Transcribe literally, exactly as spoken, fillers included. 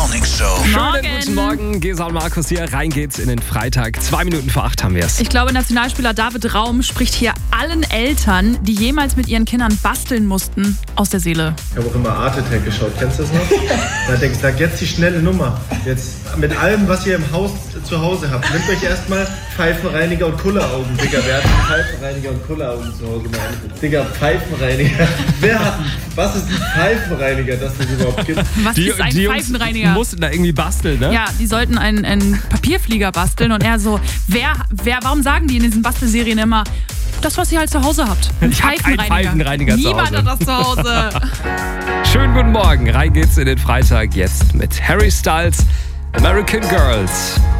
Morning Show. Schönen guten Morgen, Gesa und Markus hier. Rein geht's in den Freitag. Zwei Minuten vor acht haben wir es. Ich glaube, Nationalspieler David Raum spricht hier allen Eltern, die jemals mit ihren Kindern basteln mussten, aus der Seele. Ich habe auch immer Art Attack geschaut, kennst du das noch? Da denke ich, sag jetzt die schnelle Nummer. Jetzt mit allem, was ihr im Haus zu Hause habt. Nehmt euch erstmal Pfeifenreiniger und Kulleraugen, Digga. Wer hat einen Pfeifenreiniger und Kulleraugen zu Hause? Digga, Pfeifenreiniger. Wer hat einen, was ist ein Pfeifenreiniger, dass es überhaupt gibt? Was Die, ist ein die Pfeifenreiniger? Jungs mussten da irgendwie basteln, ne? Ja, die sollten einen, einen Papierflieger basteln und er so, wer, wer, warum sagen die in diesen Bastelserien immer, das, was ihr halt zu Hause habt? Ein Ich hab keinen Pfeifenreiniger zu Niemand Hause. hat das zu Hause. Schönen guten Morgen. Rein geht's in den Freitag jetzt mit Harry Styles, American Girls.